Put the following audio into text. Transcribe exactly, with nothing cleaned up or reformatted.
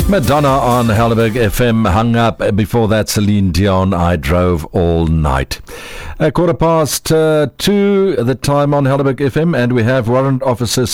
Madonna on Helderberg F M, Hung Up. Before that, Celine Dion, I Drove All Night. A quarter past uh, two, the time on Helderberg F M, and we have Warrant Officer